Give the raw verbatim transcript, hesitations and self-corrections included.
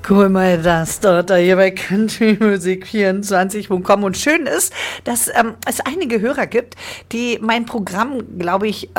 Cool mal das dort, da hier bei Country Musik vierundzwanzig punkt com. Und schön ist, dass ähm, es einige Hörer gibt, die mein Programm, glaube ich,